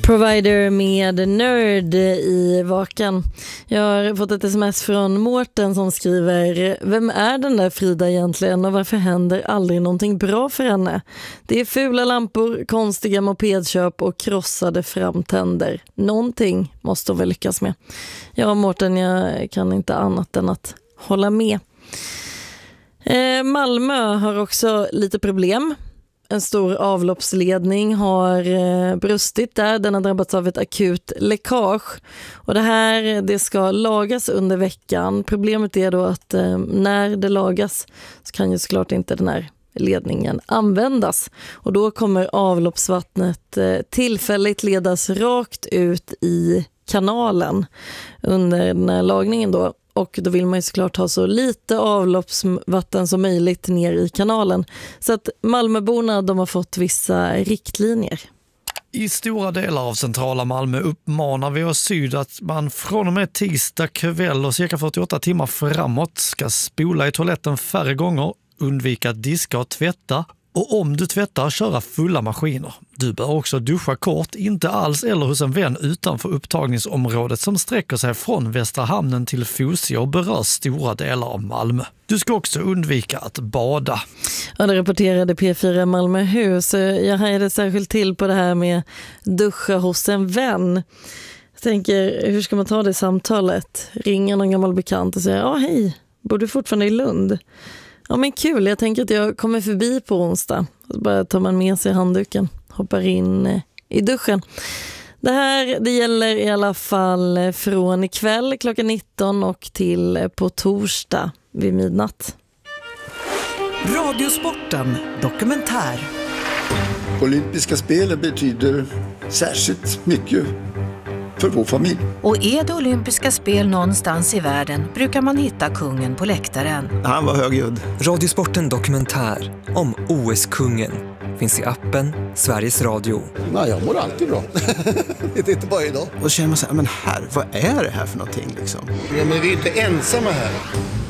Provider med Nörd i vakan. Jag har fått ett sms från Mårten som skriver: vem är den där Frida egentligen och varför händer aldrig någonting bra för henne? Det är fula lampor, konstiga mopedköp och krossade framtänder. Någonting måste hon väl lyckas med. Ja, Mårten, jag kan inte annat än att hålla med. Malmö har också lite problem. En stor avloppsledning har brustit där. Den har drabbats av ett akut läckage. Och det ska lagas under veckan. Problemet är då att när det lagas så kan ju såklart inte den här ledningen användas. Och då kommer avloppsvattnet tillfälligt ledas rakt ut i kanalen under den här lagningen då. Och då vill man ju såklart ha så lite avloppsvatten som möjligt ner i kanalen. Så att Malmöborna, de har fått vissa riktlinjer. I stora delar av centrala Malmö uppmanar vi oss syd att man från och med tisdag kväll och cirka 48 timmar framåt ska spola i toaletten färre gånger, undvika att diska och tvätta. Och om du tvättar, köra fulla maskiner. Du bör också duscha kort, inte alls eller hos en vän utanför upptagningsområdet som sträcker sig från Västra hamnen till Fosie och berör stora delar av Malmö. Du ska också undvika att bada. Ja, det rapporterade P4 Malmöhus. Jag hajade särskilt till på det här med duscha hos en vän. Jag tänker, hur ska man ta det samtalet? Ringa någon gammal bekant och säga, ja hej, bor du fortfarande i Lund? Ja men kul, jag tänker att jag kommer förbi på onsdag. Så bara tar man med sig handduken, hoppar in i duschen. Det gäller i alla fall från ikväll klockan 19 och till på torsdag vid midnatt. Radiosporten dokumentär. Olympiska spelen betyder särskilt mycket för vår familj. Och är det olympiska spel någonstans i världen brukar man hitta kungen på läktaren. Han var högljudd. Radiosporten dokumentär om OS-kungen finns i appen Sveriges Radio. Nej, jag mår alltid bra. Det är inte bara idag. Och känner man så här, men vad är det här för någonting liksom? Ja, men vi är inte ensamma här.